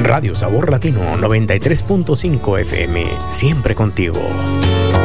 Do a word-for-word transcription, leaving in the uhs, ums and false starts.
Radio Sabor Latino noventa y tres punto cinco F M, siempre contigo.